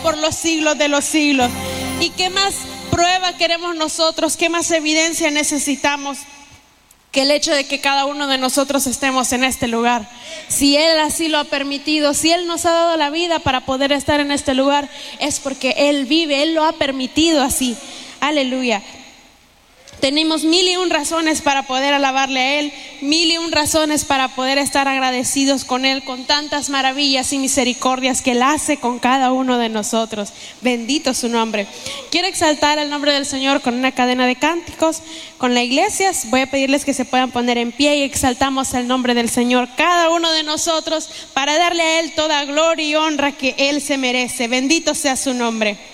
por los siglos de los siglos. ¿Y qué más prueba queremos nosotros? ¿Qué más evidencia necesitamos? Que el hecho de que cada uno de nosotros estemos en este lugar. Si Él así lo ha permitido, si Él nos ha dado la vida para poder estar en este lugar, es porque Él vive, Él lo ha permitido así. Aleluya. Tenemos 1001 razones para poder alabarle a Él, 1001 razones para poder estar agradecidos con Él, con tantas maravillas y misericordias que Él hace con cada uno de nosotros. Bendito su nombre. Quiero exaltar el nombre del Señor con una cadena de cánticos con la iglesia. Voy a pedirles que se puedan poner en pie y exaltamos el nombre del Señor, cada uno de nosotros, para darle a Él toda gloria y honra que Él se merece. Bendito sea su nombre.